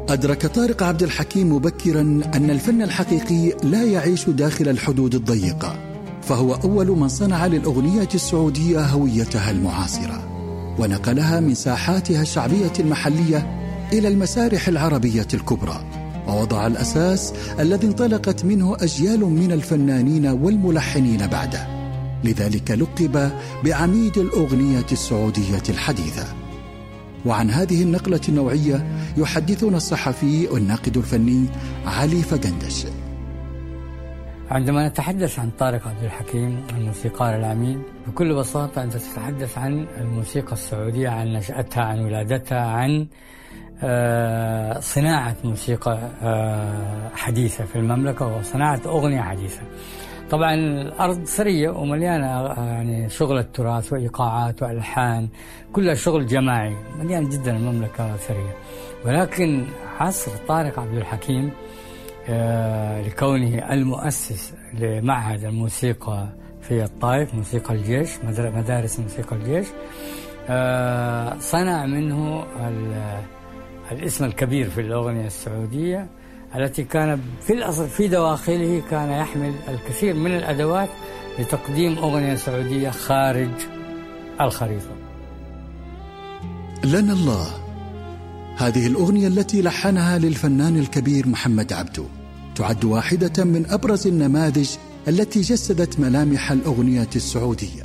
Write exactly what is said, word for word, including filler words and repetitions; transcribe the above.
أدرك طارق عبد الحكيم مبكرا أن الفن الحقيقي لا يعيش داخل الحدود الضيقة، فهو أول من صنع للأغنية السعودية هويتها المعاصرة، ونقلها من ساحاتها الشعبية المحلية إلى المسارح العربية الكبرى، ووضع الأساس الذي انطلقت منه أجيال من الفنانين والملحنين بعده. لذلك لقب بعميد الأغنية السعودية الحديثة. وعن هذه النقلة النوعية يحدثنا الصحفي والناقد الفني علي فقندش. عندما نتحدث عن طارق عبد الحكيم الموسيقار العميد، بكل بساطة أنت تتحدث عن الموسيقى السعودية، عن نشأتها، عن ولادتها، عن صناعة موسيقى حديثة في المملكة وصناعة أغنية حديثة. طبعا الأرض ثرية ومليانة يعني شغل التراث وإيقاعات وألحان، كلها شغل جماعي، مليان جدا المملكة ثرية. ولكن عصر طارق عبد الحكيم لكونه المؤسس لمعهد الموسيقى في الطائف، موسيقى الجيش، مدارس موسيقى الجيش، صنع منه الاسم الكبير في الأغنية السعودية، التي كان في الأصل في دواخله كان يحمل الكثير من الأدوات لتقديم أغنية سعودية خارج الخريطة. لنا الله، هذه الأغنية التي لحنها للفنان الكبير محمد عبده تعد واحدة من أبرز النماذج التي جسدت ملامح الأغنية السعودية،